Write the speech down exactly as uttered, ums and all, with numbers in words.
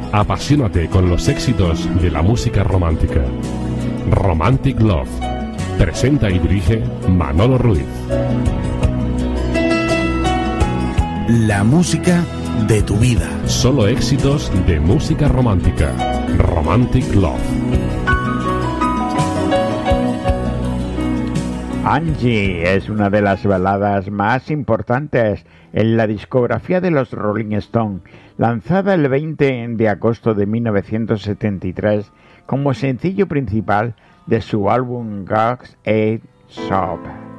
Apasionate con los éxitos de la música romántica. Romantic Love. Presenta y dirige Manolo Ruiz. La música de tu vida. Solo éxitos de música romántica. Romantic Love. Angie es una de las baladas más importantes en la discografía de los Rolling Stones, lanzada el veinte de agosto de mil novecientos setenta y tres como sencillo principal de su álbum God's Age Shop.